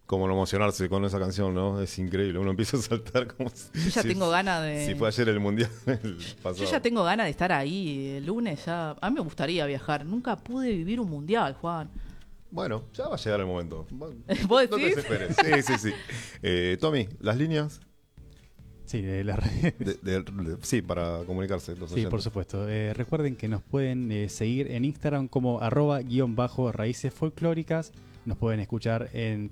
Como no emocionarse con esa canción, ¿no? Es increíble. Uno empieza a saltar como Yo ya tengo ganas de... Si fue ayer el mundial el pasado. Yo ya tengo ganas de estar ahí el lunes. Ya. A mí me gustaría viajar. Nunca pude vivir un mundial, Juan. Bueno, ya va a llegar el momento. ¿Vos No te decís? desesperes. Sí. Tommy, las líneas. Sí, de la red. Sí, para comunicarse. Los Sí, oyentes. por supuesto. Recuerden que nos pueden seguir en Instagram como @_raíces folclóricas. Nos pueden escuchar en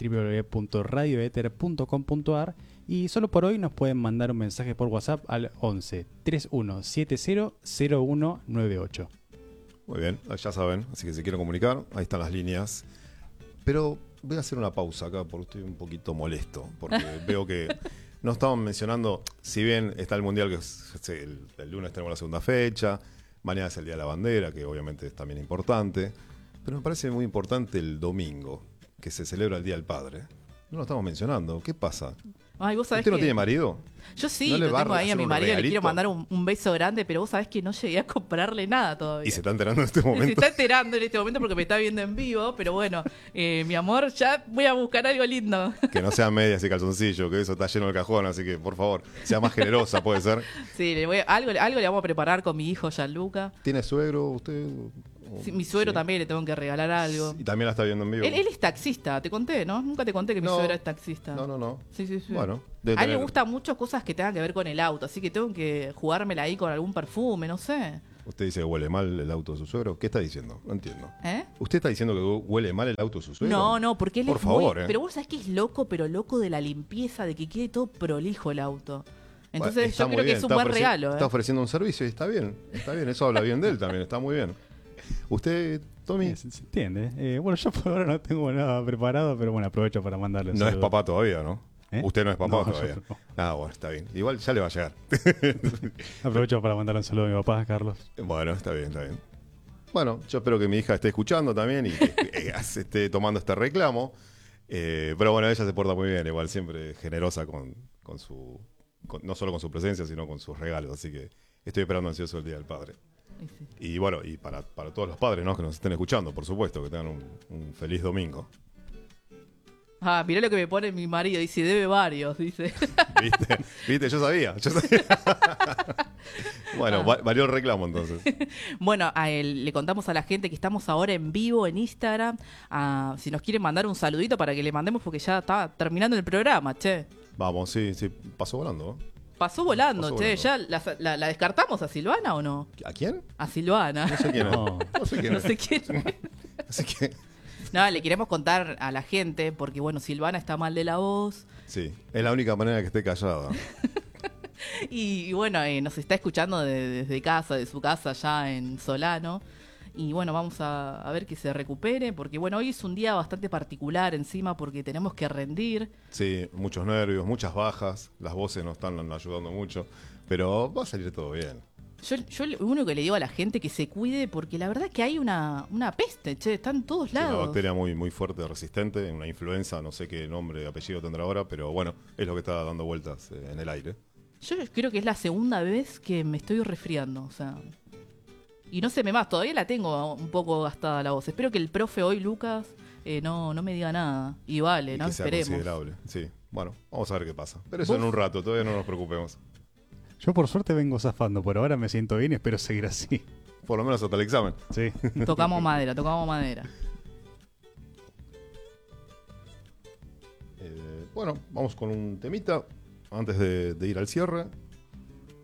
www.radioether.com.ar y solo por hoy nos pueden mandar un mensaje por WhatsApp al 11 3170 0198. Muy bien, ya saben. Así que si quieren comunicar, ahí están las líneas. Pero voy a hacer una pausa acá porque estoy un poquito molesto. Porque veo que no estamos mencionando, si bien está el Mundial, que el lunes tenemos la segunda fecha, mañana es el Día de la Bandera, que obviamente es también importante. Pero me parece muy importante el domingo, que se celebra el Día del Padre. No lo estamos mencionando. ¿Qué pasa? Ay, vos sabés ¿Usted no que... tiene marido? Yo sí, ¿No le lo va a tengo ahí a hacer mi un marido, le regalito? quiero mandar un beso grande, pero vos sabés que no llegué a comprarle nada todavía. Y se está enterando en este Se momento. está enterando en este momento porque me está viendo en vivo, pero bueno, mi amor, ya voy a buscar algo lindo. Que no sean medias y calzoncillo, que eso está lleno de cajón, así que por favor, sea más generosa, puede ser. Sí, algo le vamos a preparar con mi hijo Gianluca. ¿Tiene suegro usted? Sí, mi suegro Sí. también le tengo que regalar algo. Y también la está viendo en vivo. Él es taxista, te conté, ¿no? Nunca te conté que mi No. suegro es taxista. No. Sí. Bueno, A él le gustan mucho cosas que tengan que ver con el auto, así que tengo que jugármela ahí con algún perfume, no sé. Usted dice que huele mal el auto de su suegro. ¿Qué está diciendo? No entiendo. ¿Eh? ¿Usted está diciendo que huele mal el auto de su suegro? No, porque él Por es favor, muy... Pero vos sabés que es loco, pero loco de la limpieza, de que quede todo prolijo el auto. Bueno, Entonces está yo muy creo que bien, es un está buen regalo. Está ofreciendo un servicio y está bien. Eso habla bien de él también, está muy bien. ¿Usted, Tommy? Se entiende. Bueno, yo por ahora no tengo nada preparado, pero bueno, aprovecho para mandarle un No es saludo. papá todavía, ¿no? ¿Eh? Usted no es papá No, todavía. yo no. Ah, bueno, está bien. Igual ya le va a llegar. Aprovecho para mandarle un saludo a mi papá, Carlos. Bueno, está bien. Bueno, yo espero que mi hija esté escuchando también y que esté tomando este reclamo. Pero bueno, ella se porta muy bien, igual siempre generosa con su... no solo con su presencia, sino con sus regalos. Así que estoy esperando ansioso el Día del Padre. Sí. Y bueno, y para todos los padres, ¿no?, que nos estén escuchando, por supuesto, que tengan un feliz domingo. Ah, mirá lo que me pone mi marido, dice, debe varios, dice. ¿Viste? Yo sabía. Bueno, valió el reclamo entonces. Bueno, le contamos a la gente que estamos ahora en vivo en Instagram. Si nos quieren mandar un saludito para que le mandemos porque ya está terminando el programa, che. Vamos, sí, pasó volando, ¿no? Pasó volando, Pasó che. volando. ¿Ya la descartamos a Silvana o no? ¿A quién? A Silvana. No sé quién es. No. No sé quién No es. sé quién. Así que, No, le queremos contar a la gente porque, bueno, Silvana está mal de la voz. sí, es la única manera que esté callada. Y bueno, nos está escuchando desde casa, de su casa allá en Solano. Y bueno, vamos a ver que se recupere, porque bueno, hoy es un día bastante particular encima porque tenemos que rendir. Sí, muchos nervios, muchas bajas, las voces no están ayudando mucho, pero va a salir todo bien. Yo lo único que le digo a la gente que se cuide porque la verdad que hay una peste, che, está en todos Sí, una lados. bacteria muy, muy fuerte, resistente, una influenza, no sé qué nombre y apellido tendrá ahora, pero bueno, es lo que está dando vueltas en el aire. Yo creo que es la segunda vez que me estoy resfriando, o sea... Y no se me más, todavía la tengo un poco gastada la voz. Espero que el profe hoy, Lucas, no me diga nada. Y vale, Y ¿no? que sea Esperemos. considerable, sí. Bueno, vamos a ver qué pasa. Pero eso ¿Vos? en un rato, todavía no nos preocupemos. Yo por suerte vengo zafando, por ahora me siento bien y espero seguir así. Por lo menos hasta el examen. Sí. Tocamos madera. Bueno, vamos con un temita antes de ir al cierre.